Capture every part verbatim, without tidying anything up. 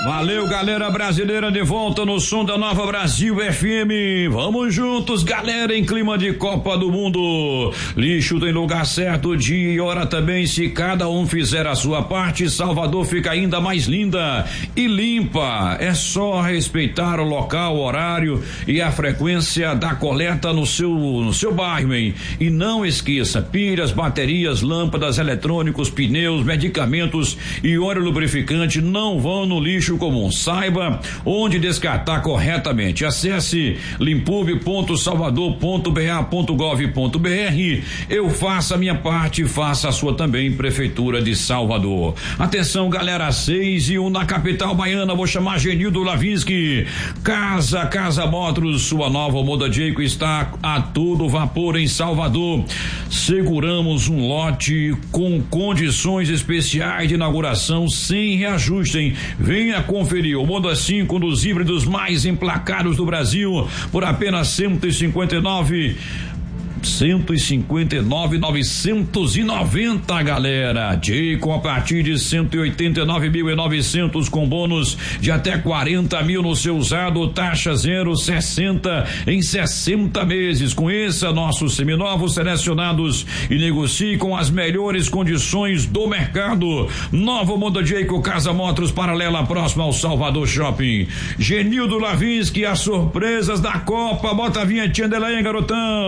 Valeu, galera brasileira, de volta no som da Nova Brasil F M. Vamos juntos, galera, em clima de Copa do Mundo. Lixo tem lugar certo, dia e hora também. Se cada um fizer a sua parte, Salvador fica ainda mais linda e limpa. É só respeitar o local, o horário e a frequência da coleta no seu, no seu bairro, hein? E não esqueça, pilhas, baterias, lâmpadas, eletrônicos, pneus, medicamentos e óleo lubrificante não vão no lixo comum. Saiba onde descartar corretamente. Acesse limpub ponto salvador ponto b a ponto gov ponto b r. Eu faço a minha parte, faça a sua também, Prefeitura de Salvador. Atenção, galera, seis e um na capital baiana. Vou chamar Genildo Lavinsky. Casa, Casa Motors, sua nova Moda Jayco está a todo vapor em Salvador. Seguramos um lote com condições especiais de inauguração sem reajuste, hein? Venha conferir o Moda cinco, um dos híbridos mais emplacados do Brasil, por apenas cento e cinquenta e nove cento e cinquenta e nove, novecentos e noventa, galera. Jayco a partir de cento e oitenta e nove mil e novecentos com bônus de até quarenta mil no seu usado, taxa zero, sessenta em sessenta meses. Conheça nossos seminovos selecionados e negocie com as melhores condições do mercado. Nova Moda Jayco, Casa Motors, paralela próxima ao Salvador Shopping. Genildo Lavinsky, as surpresas da Copa. Bota a vinhetinha dela aí, garotão.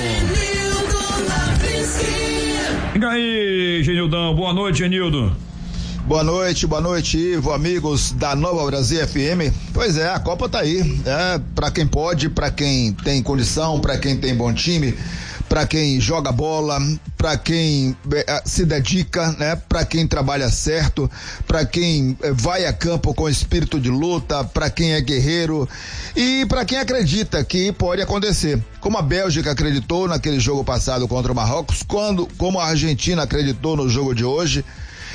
E aí, Genildão, boa noite, Genildo. Boa noite, boa noite, Ivo, amigos da Nova Brasil F M. Pois é, a Copa tá aí, é, pra quem pode, pra quem tem condição, pra quem tem bom time, pra quem joga bola, pra quem é, se dedica, né? Pra quem trabalha certo, pra quem é, vai a campo com espírito de luta, pra quem é guerreiro e pra quem acredita que pode acontecer. Como a Bélgica acreditou naquele jogo passado contra o Marrocos, quando, como a Argentina acreditou no jogo de hoje.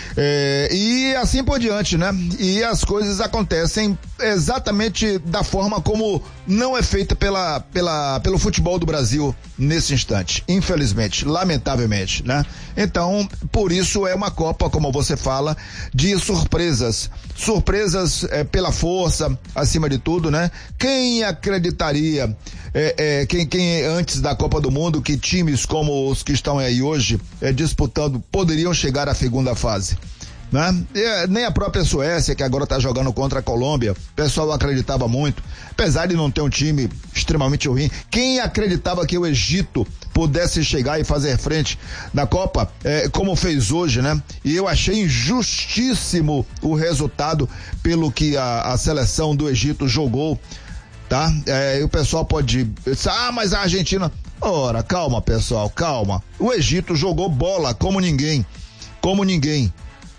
É, e assim por diante, né? E as coisas acontecem exatamente da forma como não é feita pela, pela, pelo futebol do Brasil nesse instante, infelizmente, lamentavelmente, né? Então, por isso é uma Copa, como você fala, de surpresas, surpresas é, pela força, acima de tudo, né? Quem acreditaria, é, é, quem, quem antes da Copa do Mundo, que times como os que estão aí hoje é, disputando poderiam chegar à segunda fase? Né? E, nem a própria Suécia, que agora está jogando contra a Colômbia, o pessoal acreditava muito, apesar de não ter um time extremamente ruim. Quem acreditava que o Egito pudesse chegar e fazer frente na Copa, é, como fez hoje, né? E eu achei injustíssimo o resultado pelo que a, a seleção do Egito jogou, tá? É, e o pessoal pode dizer, ah, mas a Argentina, ora, calma, pessoal, calma. O Egito jogou bola como ninguém, como ninguém.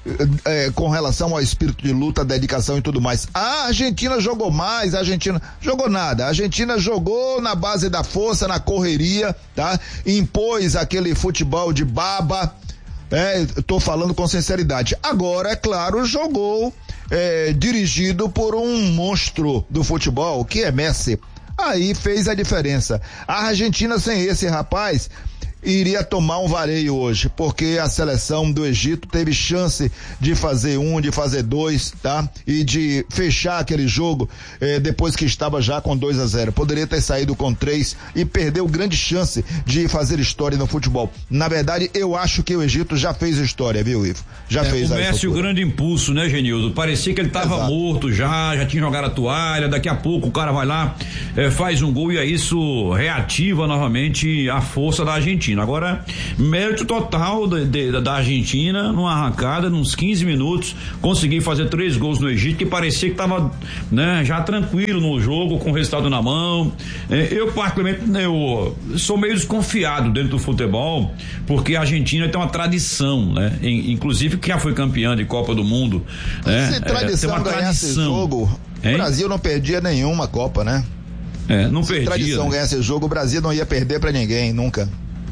É, com relação ao espírito de luta, dedicação e tudo mais. A Argentina jogou mais, a Argentina jogou nada, a Argentina jogou na base da força, na correria, tá? Impôs aquele futebol de baba, é, tô falando com sinceridade. Agora, é claro, jogou é, dirigido por um monstro do futebol, que é Messi. Aí fez a diferença. A Argentina sem esse rapaz iria tomar um vareio hoje, porque a seleção do Egito teve chance de fazer um, de fazer dois, tá? E de fechar aquele jogo eh, depois que estava já com dois a zero. Poderia ter saído com três e perdeu grande chance de fazer história no futebol. Na verdade, eu acho que o Egito já fez história, viu, Ivo? Já é, fez. O Messi, o grande impulso, né, Genildo? Parecia que ele estava morto já, já tinha jogado a toalha, daqui a pouco o cara vai lá, eh, faz um gol e aí isso reativa novamente a força da Argentina. Agora, mérito total de, de, da Argentina, numa arrancada, nos quinze minutos, conseguir fazer três gols no Egito, que parecia que estava, né, já tranquilo no jogo, com o resultado na mão. É, eu, particularmente, eu sou meio desconfiado dentro do futebol, porque a Argentina tem uma tradição, né? Em, inclusive que já foi campeã de Copa do Mundo. Né? Se tradição é, tem uma ganhasse tradição. Jogo, hein? O Brasil não perdia nenhuma Copa, né? É, não Se perdia. Se tradição né? ganhasse jogo, o Brasil não ia perder pra ninguém, nunca.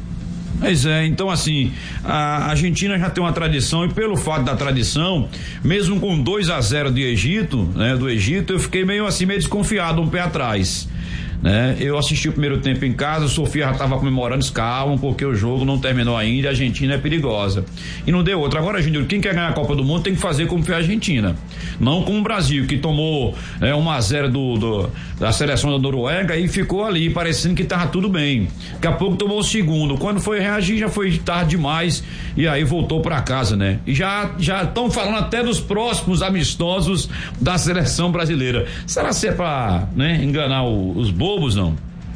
Pois é, então assim, a Argentina já tem uma tradição e pelo fato da tradição, mesmo com dois a zero do Egito, né, do Egito, eu fiquei meio assim, meio desconfiado, um pé atrás. né? Eu assisti o primeiro tempo em casa, a Sofia já estava comemorando, calma, porque o jogo não terminou ainda, a Argentina é perigosa. E não deu outra. Agora, Júnior, quem quer ganhar a Copa do Mundo tem que fazer como foi a Argentina. Não como o Brasil, que tomou é, um a zero do, do, da seleção da Noruega e ficou ali, parecendo que tava tudo bem. Daqui a pouco tomou o segundo. Quando foi reagir, já foi tarde demais e aí voltou para casa, né? E já já estão falando até dos próximos amistosos da seleção brasileira. Será que é pra, né, enganar o, os bobos, não?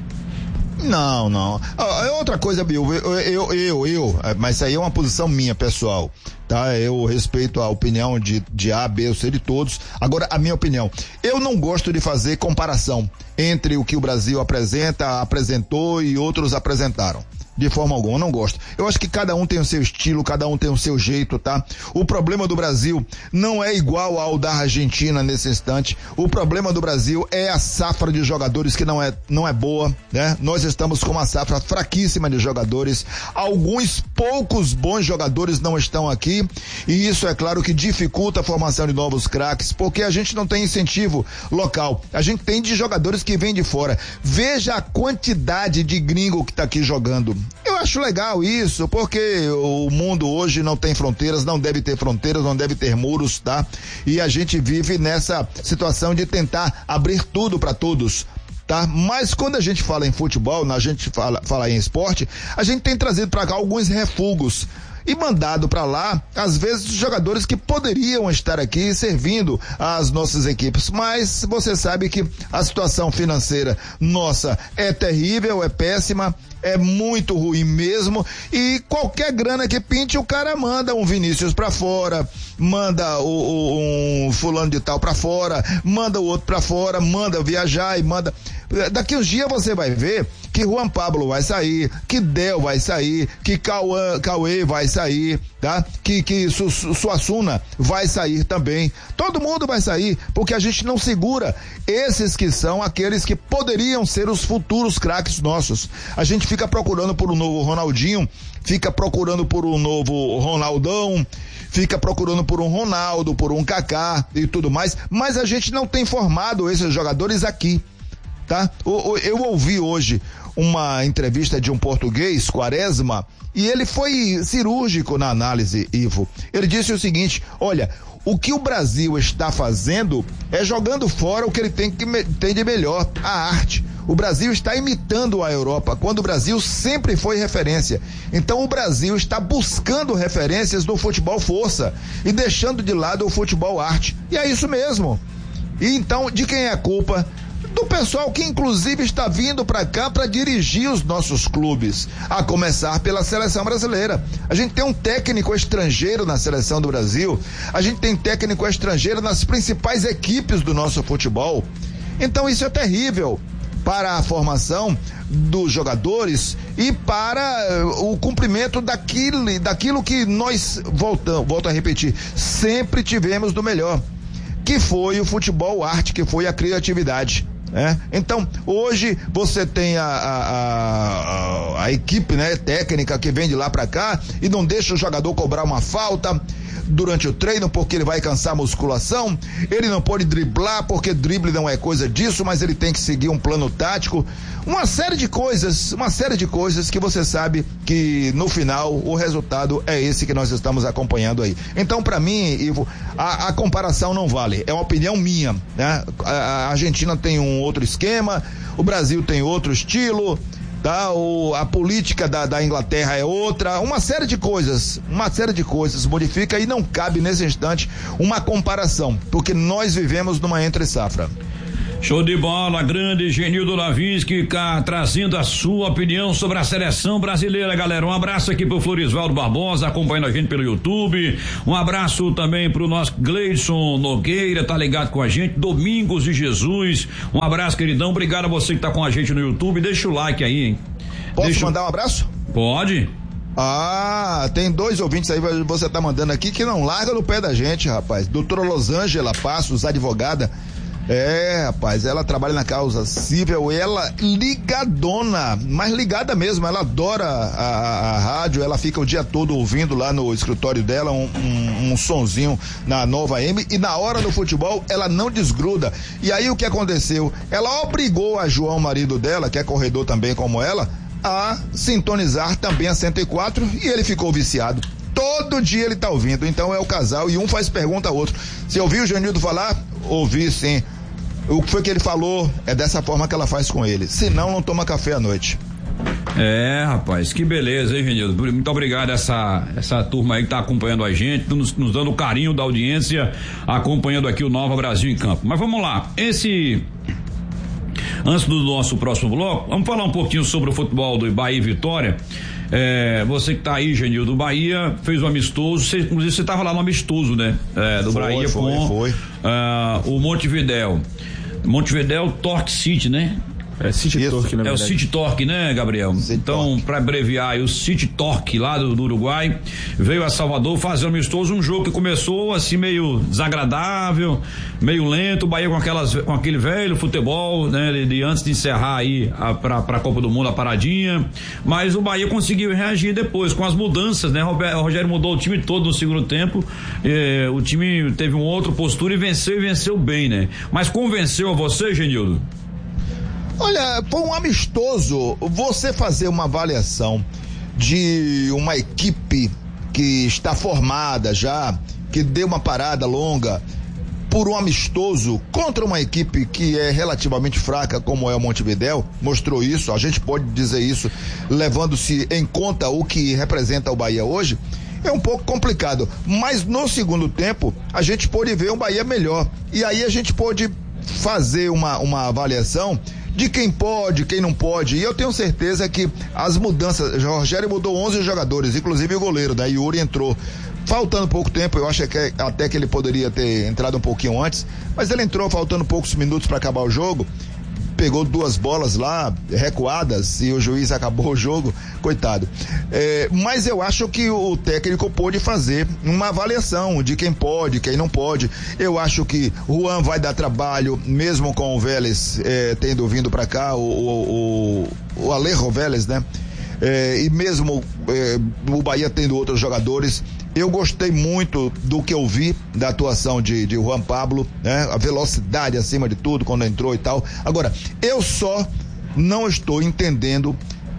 Não, não. Ah, outra coisa, Bill, eu, eu, eu, eu, mas isso aí é uma posição minha, pessoal, tá? Eu respeito a opinião de, de A, B, eu sei de todos. Agora, a minha opinião, eu não gosto de fazer comparação entre o que o Brasil apresenta, apresentou e outros apresentaram. De forma alguma, eu não gosto. Eu acho que cada um tem o seu estilo, cada um tem o seu jeito, tá? O problema do Brasil não é igual ao da Argentina nesse instante. O problema do Brasil é a safra de jogadores que não é, não é boa, né? Nós estamos com uma safra fraquíssima de jogadores. Alguns poucos bons jogadores não estão aqui e isso é claro que dificulta a formação de novos craques, porque a gente não tem incentivo local. A gente tem de jogadores que vêm de fora. Veja a quantidade de gringo que tá aqui jogando. Eu acho legal isso, porque o mundo hoje não tem fronteiras, não deve ter fronteiras, não deve ter muros, tá? E a gente vive nessa situação de tentar abrir tudo para todos, tá? Mas quando a gente fala em futebol, a gente fala, fala em esporte, a gente tem trazido para cá alguns refugos e mandado para lá, às vezes, jogadores que poderiam estar aqui servindo às nossas equipes, mas você sabe que a situação financeira nossa é terrível, é péssima, é muito ruim mesmo, e qualquer grana que pinte, o cara manda um Vinícius pra fora, manda o, o, um fulano de tal pra fora, manda o outro pra fora, manda viajar e manda... Daqui uns dias você vai ver que Juan Pablo vai sair, que Del vai sair, que Cauã, Cauê vai sair, tá? Que, que Su, Su, Suassuna vai sair também. Todo mundo vai sair, porque a gente não segura esses que são aqueles que poderiam ser os futuros craques nossos. A gente fica procurando por um novo Ronaldinho, fica procurando por um novo Ronaldão, fica procurando por um Ronaldo, por um Kaká e tudo mais, mas a gente não tem formado esses jogadores aqui, tá? Eu ouvi hoje uma entrevista de um português, Quaresma, e ele foi cirúrgico na análise, Ivo. Ele disse o seguinte: olha, o que o Brasil está fazendo é jogando fora o que ele tem, que tem de melhor, a arte. O Brasil está imitando a Europa, quando o Brasil sempre foi referência. Então o Brasil está buscando referências do futebol força e deixando de lado o futebol arte. E é isso mesmo. E então, de quem é a culpa? Do pessoal que inclusive está vindo para cá para dirigir os nossos clubes, a começar pela seleção brasileira. A gente tem um técnico estrangeiro na seleção do Brasil, a gente tem técnico estrangeiro nas principais equipes do nosso futebol. Então isso é terrível para a formação dos jogadores e para o cumprimento daquilo, daquilo que nós, voltamos, volto a repetir, sempre tivemos do melhor, que foi o futebol arte, que foi a criatividade. É? Então, hoje você tem a, a, a, a equipe, né, técnica que vem de lá pra cá e não deixa o jogador cobrar uma falta durante o treino porque ele vai cansar a musculação, ele não pode driblar porque drible não é coisa disso, mas ele tem que seguir um plano tático, uma série de coisas, uma série de coisas que você sabe que no final o resultado é esse que nós estamos acompanhando aí. Então, para mim, Ivo, a, a comparação não vale, é uma opinião minha, né? A, a Argentina tem um outro esquema, o Brasil tem outro estilo, tá? O, a política da, da Inglaterra é outra, uma série de coisas, uma série de coisas modifica e não cabe nesse instante uma comparação, porque nós vivemos numa entre-safra. Show de bola, grande Genildo Lavinsky, cá, trazendo a sua opinião sobre a seleção brasileira, galera. Um abraço aqui pro Florisvaldo Barbosa, acompanhando a gente pelo YouTube. Um abraço também pro nosso Gleidson Nogueira, tá ligado com a gente. Domingos de Jesus. Um abraço, queridão. Obrigado a você que tá com a gente no YouTube. Deixa o like aí, hein? Posso Deixa... mandar um abraço? Pode. Ah, tem dois ouvintes aí, você tá mandando aqui que não larga no pé da gente, rapaz. Doutora Rosângela Passos, advogada. É, rapaz, ela trabalha na Causa Cível, ela ligadona, mas ligada mesmo, ela adora a, a, a rádio, ela fica o dia todo ouvindo lá no escritório dela um, um, um sonzinho na Nova M, e na hora do futebol ela não desgruda. E aí o que aconteceu? Ela obrigou a João, marido dela, que é corredor também como ela, a sintonizar também a cento e quatro, e ele ficou viciado. Todo dia ele tá ouvindo, então é o casal e um faz pergunta ao outro. Você ouviu o Genildo falar? Ouvi, sim. O que foi que ele falou? É dessa forma que ela faz com ele. Senão não toma café à noite. É, rapaz, que beleza, hein, Genildo? Muito obrigado essa essa turma aí que tá acompanhando a gente, nos, nos dando o carinho da audiência, acompanhando aqui o Nova Brasil em Campo. Mas vamos lá, esse... Antes do nosso próximo bloco, vamos falar um pouquinho sobre o futebol do Bahia e Vitória. É, você que tá aí, Genildo, do Bahia, fez um amistoso, você, inclusive você tava lá no amistoso, né? É, do foi, Bahia foi, com foi. Uh, o Montevidéu. Montevidéu Torque City, né? É City Torque, na É verdade. o City Torque, né, Gabriel? City então, para abreviar, o City Torque lá do, do Uruguai veio a Salvador fazer um amistoso, um jogo que começou assim meio desagradável, meio lento, o Bahia com aquelas com aquele velho futebol, né, de, de antes de encerrar aí a, pra, pra Copa do Mundo a paradinha, mas o Bahia conseguiu reagir depois com as mudanças, né? O Rogério mudou o time todo no segundo tempo, eh, o time teve uma outra postura e venceu e venceu bem, né? Mas convenceu a você, Genildo? Olha, foi um amistoso. Você fazer uma avaliação de uma equipe que está formada já, que deu uma parada longa, por um amistoso contra uma equipe que é relativamente fraca, como é o Montevidéu, mostrou isso. A gente pode dizer isso levando-se em conta o que representa o Bahia hoje. É um pouco complicado, mas no segundo tempo a gente pôde ver um Bahia melhor, e aí a gente pôde fazer uma, uma avaliação de quem pode, quem não pode, e eu tenho certeza que as mudanças, o Rogério mudou onze jogadores, inclusive o goleiro, né? Yuri entrou faltando pouco tempo, eu acho que até que ele poderia ter entrado um pouquinho antes, mas ele entrou faltando poucos minutos para acabar o jogo, pegou duas bolas lá, recuadas, e o juiz acabou o jogo, coitado. É, mas eu acho que o técnico pôde fazer uma avaliação de quem pode, quem não pode. Eu acho que Juan vai dar trabalho, mesmo com o Vélez é, tendo vindo para cá, o, o, o, o Alejo Vélez, né? É, e mesmo é, o Bahia tendo outros jogadores, eu gostei muito do que eu vi da atuação de, de Juan Pablo, né? A velocidade acima de tudo quando entrou e tal. Agora, eu só não estou entendendo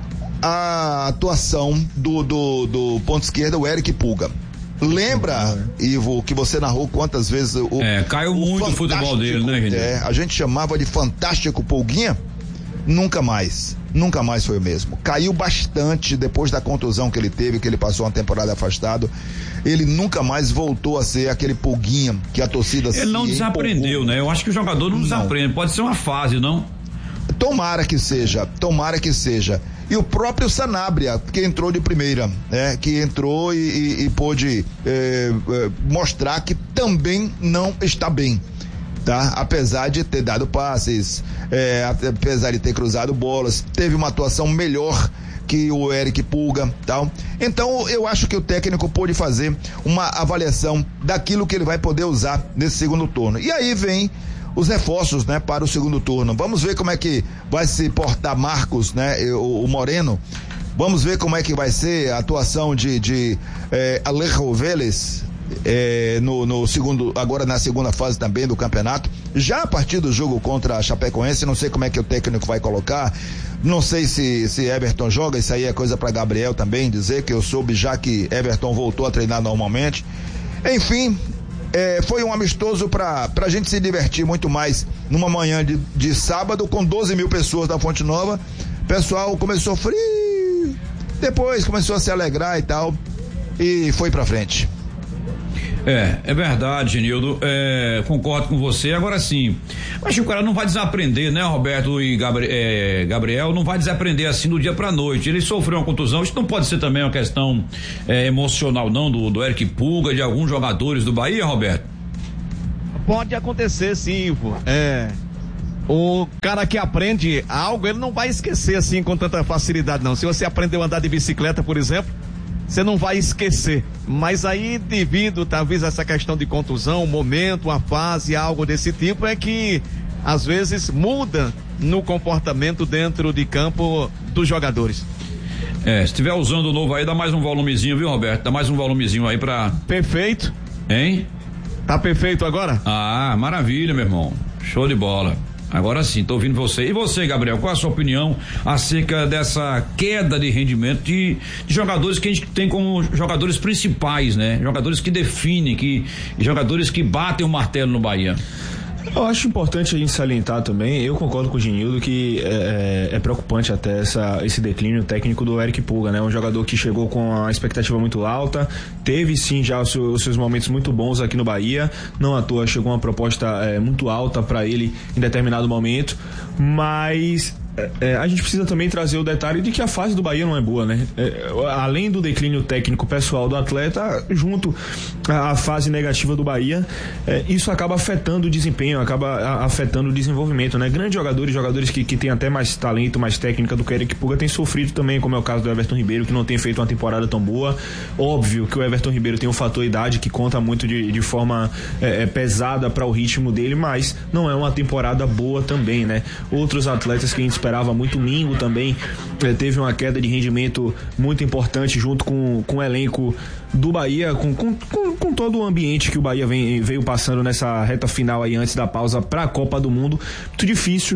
a atuação do, do, do ponto esquerdo, o Eric Pulga. Lembra, Ivo, que você narrou quantas vezes o, é, caiu o muito o futebol dele, né, Renê? É, a gente chamava de fantástico Pulguinha, nunca mais. Nunca mais foi o mesmo. Caiu bastante depois da contusão que ele teve, que ele passou uma temporada afastado. Ele nunca mais voltou a ser aquele Pulguinha que a torcida se Ele não desaprendeu, empolgou. né? Eu acho que o jogador não, não desaprende. Pode ser uma fase, não? Tomara que seja, tomara que seja. E o próprio Sanabria, que entrou de primeira, né? Que entrou e, e, e pôde é, é, mostrar que também não está bem. Tá? Apesar de ter dado passes, é, apesar de ter cruzado bolas, teve uma atuação melhor que o Eric Pulga, tal. Então eu acho que o técnico pôde fazer uma avaliação daquilo que ele vai poder usar nesse segundo turno. E aí vem os reforços, né, para o segundo turno. Vamos ver como é que vai se portar Marcos, né, o, o Moreno. Vamos ver como é que vai ser a atuação de, de é, Alejo Vélez. É, no, no segundo, agora na segunda fase também do campeonato, já a partir do jogo contra a Chapecoense, não sei como é que o técnico vai colocar, não sei se, se Everton joga, isso aí é coisa para Gabriel também dizer, que eu soube já que Everton voltou a treinar normalmente. Enfim, é, foi um amistoso para pra gente se divertir muito mais numa manhã de, de sábado com doze mil pessoas da Fonte Nova. O pessoal começou frio, depois começou a se alegrar e tal, e foi pra frente. É, é verdade, Genildo, é, concordo com você. Agora sim, acho que o cara não vai desaprender, né, Roberto e Gabri, é, Gabriel, não vai desaprender assim do dia pra noite. Ele sofreu uma contusão, isso não pode ser também uma questão é, emocional não, do, do Eric Pulga, de alguns jogadores do Bahia, Roberto? Pode acontecer sim, Ivo. É, o cara que aprende algo, ele não vai esquecer assim com tanta facilidade não. Se você aprendeu a andar de bicicleta, por exemplo, você não vai esquecer, mas aí devido talvez a essa questão de contusão, um momento, uma fase, algo desse tipo, é que às vezes muda no comportamento dentro de campo dos jogadores. É, se tiver usando o novo aí, dá mais um volumezinho, viu, Roberto? Dá mais um volumezinho aí pra... Perfeito. Hein? Tá perfeito agora? Ah, maravilha, meu irmão. Show de bola. Agora sim, tô ouvindo você. E você, Gabriel, qual a sua opinião acerca dessa queda de rendimento de, de jogadores que a gente tem como jogadores principais, né? Jogadores que definem, que, jogadores que batem o martelo no Bahia. Eu acho importante a gente salientar também, eu concordo com o Genildo que é, é preocupante até essa, esse declínio técnico do Eric Puga, né? Um jogador que chegou com a expectativa muito alta, teve sim já os seus, os seus momentos muito bons aqui no Bahia, não à toa chegou uma proposta é, muito alta para ele em determinado momento, mas... É, a gente precisa também trazer o detalhe de que a fase do Bahia não é boa, né? É, além do declínio técnico pessoal do atleta, junto à fase negativa do Bahia, é, isso acaba afetando o desempenho, acaba a, afetando o desenvolvimento, né? Grandes jogadores, jogadores que, que têm até mais talento, mais técnica do que o Eric Puga, têm sofrido também, como é o caso do Everton Ribeiro, que não tem feito uma temporada tão boa. Óbvio que o Everton Ribeiro tem um fator idade que conta muito de, de forma é, pesada para o ritmo dele, mas não é uma temporada boa também, né? Outros atletas que a gente esperava muito, Mingo também eh, teve uma queda de rendimento muito importante junto com, com o elenco do Bahia, com, com, com, com todo o ambiente que o Bahia vem, veio passando nessa reta final aí antes da pausa para a Copa do Mundo. Muito difícil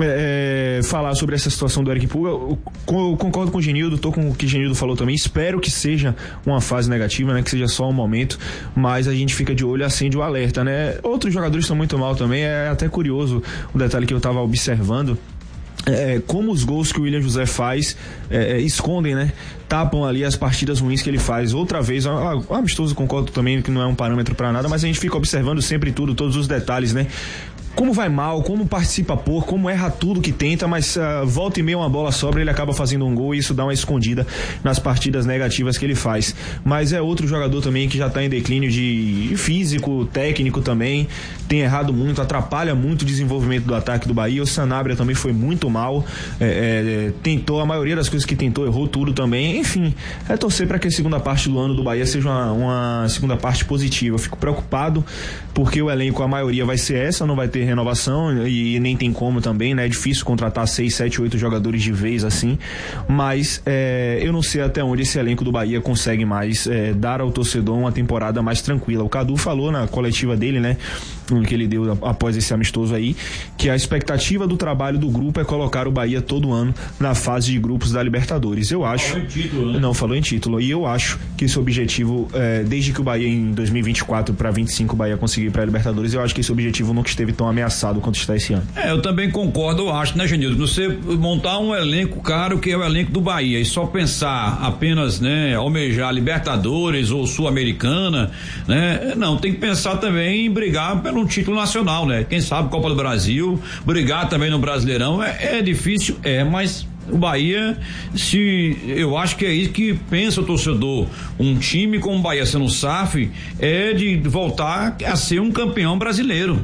é, falar sobre essa situação do Eric Puga. Eu, eu concordo com o Genildo, tô com o que o Genildo falou também, espero que seja uma fase negativa, né, que seja só um momento, mas a gente fica de olho, acende o alerta, né? Outros jogadores estão muito mal também, é até curioso o detalhe que eu estava observando. É, como os gols que o William José faz é, escondem, né? Tapam ali as partidas ruins que ele faz. Outra vez, o amistoso, concordo também que não é um parâmetro para nada, mas a gente fica observando sempre tudo, todos os detalhes, né? Como vai mal, como participa pouco, como erra tudo que tenta, mas uh, volta e meia uma bola sobra, ele acaba fazendo um gol e isso dá uma escondida nas partidas negativas que ele faz. Mas é outro jogador também que já está em declínio de físico, técnico também, tem errado muito, atrapalha muito o desenvolvimento do ataque do Bahia. O Sanabria também foi muito mal, é, é, tentou, a maioria das coisas que tentou, errou tudo também. Enfim, é torcer para que a segunda parte do ano do Bahia seja uma, uma segunda parte positiva. Eu fico preocupado porque o elenco, a maioria vai ser essa, não vai ter renovação e nem tem como também, né? É difícil contratar seis, sete, oito jogadores de vez assim, mas é, eu não sei até onde esse elenco do Bahia consegue mais é, dar ao torcedor uma temporada mais tranquila. O Cadu falou na coletiva dele, né? Que ele deu após esse amistoso aí, que a expectativa do trabalho do grupo é colocar o Bahia todo ano na fase de grupos da Libertadores. Eu acho. Falou em título, né? Não, falou em título. E eu acho que esse objetivo, é, desde que o Bahia em dois mil e vinte e quatro para vinte e cinco o Bahia conseguir para a Libertadores, eu acho que esse objetivo nunca esteve tão ameaçado quanto está esse ano. É, eu também concordo, eu acho, né, Genildo? Você montar um elenco caro que é o elenco do Bahia e só pensar apenas, né, almejar Libertadores ou Sul-Americana, né? Não, tem que pensar também em brigar pelo um título nacional, né? Quem sabe Copa do Brasil, brigar também no Brasileirão é, é difícil, é, mas o Bahia, se eu acho que é isso que pensa o torcedor, um time como o Bahia sendo o S A F é de voltar a ser um campeão brasileiro.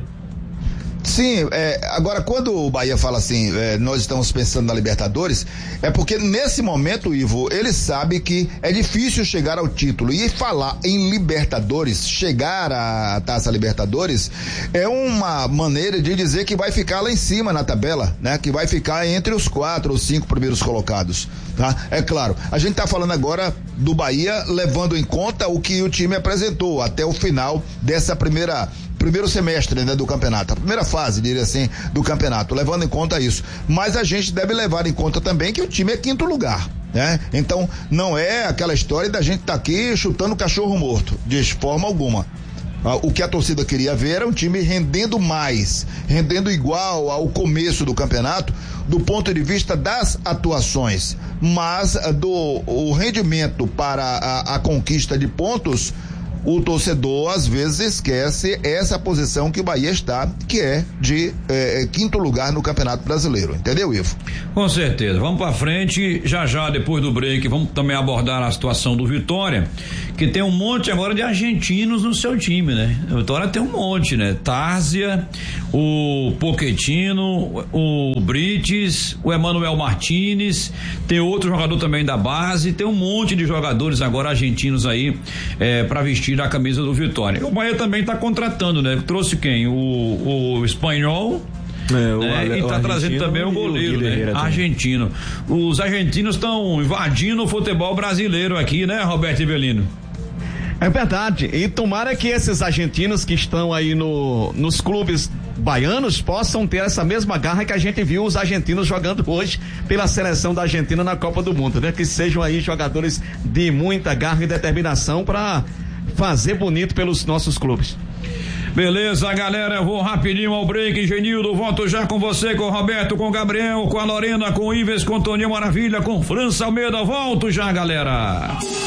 Sim, é, agora quando o Bahia fala assim, é, nós estamos pensando na Libertadores, é porque nesse momento, Ivo, ele sabe que é difícil chegar ao título, e falar em Libertadores, chegar à Taça Libertadores, é uma maneira de dizer que vai ficar lá em cima na tabela, né? Que vai ficar entre os quatro ou cinco primeiros colocados, tá? É claro, a gente tá falando agora do Bahia levando em conta o que o time apresentou até o final dessa primeira primeiro semestre, né, do campeonato, a primeira fase, diria assim, do campeonato, levando em conta isso. Mas a gente deve levar em conta também que o time é quinto lugar, né? Então, não é aquela história da gente tá aqui chutando cachorro morto, de forma alguma. O que a torcida queria ver era um time rendendo mais, rendendo igual ao começo do campeonato, do ponto de vista das atuações, mas do o rendimento para a, a conquista de pontos, o torcedor às vezes esquece essa posição que o Bahia está, que é de é, quinto lugar no Campeonato Brasileiro, entendeu, Ivo? Com certeza, vamos pra frente, já já depois do break vamos também abordar a situação do Vitória, que tem um monte agora de argentinos no seu time, né? O Vitória tem um monte, né? Tárzia, o Pochettino, o Brites, o Emanuel Martinez, tem outro jogador também da base, tem um monte de jogadores agora argentinos aí é, para vestir a camisa do Vitória. O Bahia também está contratando, né? Trouxe quem? O, o espanhol, É, o, né? E tá trazendo também o goleiro, né? Argentino. Os argentinos estão invadindo o futebol brasileiro aqui, né, Roberto Ivelino? É verdade, e tomara que esses argentinos que estão aí no, nos clubes baianos possam ter essa mesma garra que a gente viu os argentinos jogando hoje pela seleção da Argentina na Copa do Mundo, né? Que sejam aí jogadores de muita garra e determinação para fazer bonito pelos nossos clubes. Beleza, galera, eu vou rapidinho ao break, Genildo, volto já com você, com o Roberto, com o Gabriel, com a Lorena, com o Ives, com o Toninho Maravilha, com França Almeida, volto já, galera.